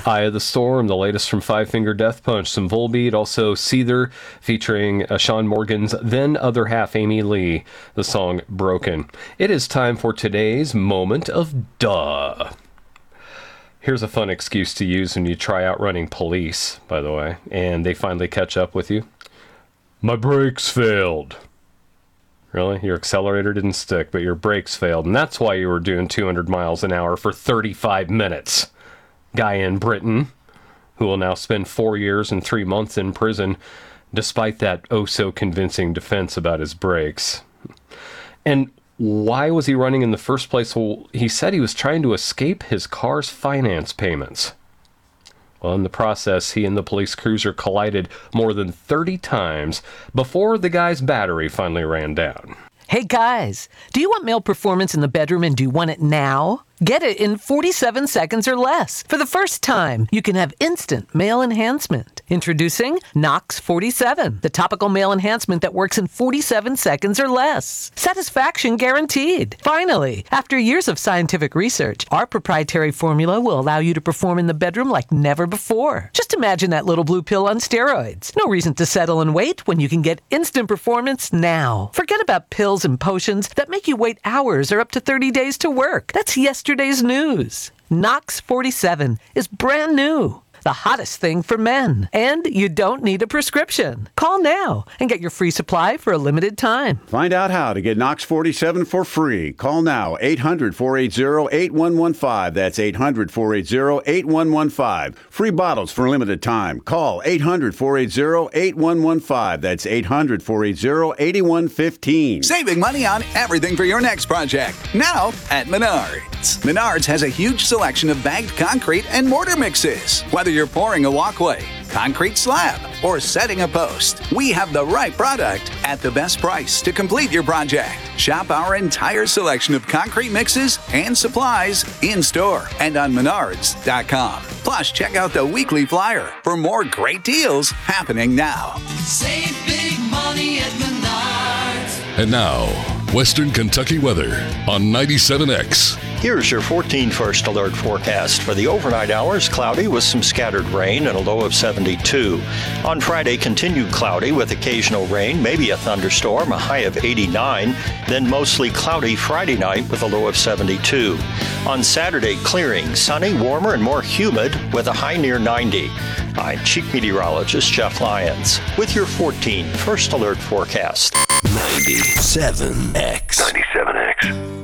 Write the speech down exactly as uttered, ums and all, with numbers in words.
Eye of the Storm, the latest from Five Finger Death Punch, some Volbeat, also Seether featuring uh, Sean Morgan's then other half, Amy Lee, the song Broken. It is time for today's moment of duh. Here's a fun excuse to use when you try out running police, by the way, and they finally catch up with you. My brakes failed. Really? Your accelerator didn't stick, but your brakes failed, and that's why you were doing two hundred miles an hour for thirty-five minutes. Guy in Britain, who will now spend four years and three months in prison, despite that oh-so-convincing defense about his brakes. And why was he running in the first place? Well, he said he was trying to escape his car's finance payments. Well, in the process, he and the police cruiser collided more than thirty times before the guy's battery finally ran down. Hey guys, do you want male performance in the bedroom and do you want it now? Get it in forty-seven seconds or less. For the first time, you can have instant male enhancement. Introducing Nox forty-seven, the topical male enhancement that works in forty-seven seconds or less. Satisfaction guaranteed. Finally, after years of scientific research, our proprietary formula will allow you to perform in the bedroom like never before. Just imagine that little blue pill on steroids. No reason to settle and wait when you can get instant performance now. Forget about pills and potions that make you wait hours or up to thirty days to work. That's yesterday's news. Nox forty-seven is brand new. The hottest thing for men. And you don't need a prescription. Call now and get your free supply for a limited time. Find out how to get Nox forty-seven for free. Call now, eight hundred, four eight zero, eight one one five. That's eight hundred, four eight zero, eight one one five. Free bottles for a limited time. Call eight hundred, four eight zero, eight one one five. That's eight hundred, four eight zero, eight one one five. Saving money on everything for your next project. Now at Menards. Menards has a huge selection of bagged concrete and mortar mixes. Whether you're pouring a walkway, concrete slab, or setting a post, we have the right product at the best price to complete your project. Shop our entire selection of concrete mixes and supplies in-store and on menards dot com. Plus, check out the weekly flyer for more great deals happening now. Save big money at Menards. And now, Western Kentucky weather on ninety-seven X. Here's your fourteen First Alert forecast. For the overnight hours, cloudy with some scattered rain and a low of seventy-two. On Friday, continued cloudy with occasional rain, maybe a thunderstorm, a high of eighty-nine. Then mostly cloudy Friday night with a low of seventy-two. On Saturday, clearing, sunny, warmer, and more humid with a high near ninety. I'm Chief Meteorologist Jeff Lyons with your fourteen First Alert forecast. ninety-seven X. ninety-seven X.